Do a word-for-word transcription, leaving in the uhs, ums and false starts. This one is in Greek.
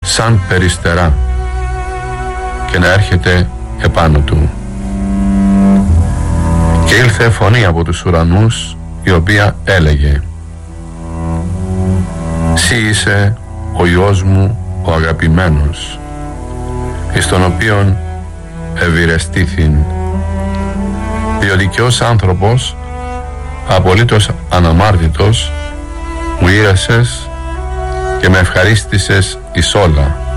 σαν περιστερά και να έρχεται επάνω του. Και ήλθε φωνή από τους ουρανούς, η οποία έλεγε: «Συ είσαι ο Υιός μου ο αγαπημένος, εις τον οποίον ευηρεστήθην, διότι και ως άνθρωπος απολύτως αναμάρτητος μου ήρεσες και με ευχαρίστησες εις όλα.